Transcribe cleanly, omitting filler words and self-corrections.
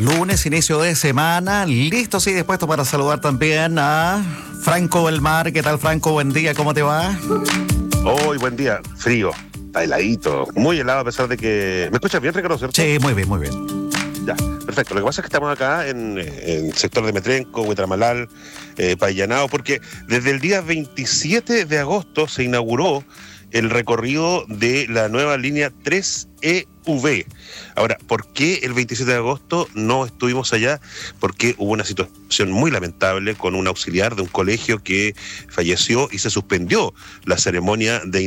Lunes, inicio de semana, listos y dispuestos para saludar también a Franco Belmar. ¿Qué tal, Franco? Buen día, ¿cómo te va? Hoy, buen día. Frío, está heladito, muy helado a pesar de que... ¿Me escuchas bien, Ricardo, cierto? Sí, muy bien, muy bien. Ya, perfecto. Lo que pasa es que estamos acá en el sector de Metrenco, Huetramalal, Paillanao, porque desde el día 27 de agosto se inauguró el recorrido de la nueva línea 3EV. Ahora, ¿por qué el 27 de agosto no estuvimos allá? Porque hubo una situación muy lamentable con un auxiliar de un colegio que falleció y se suspendió la ceremonia de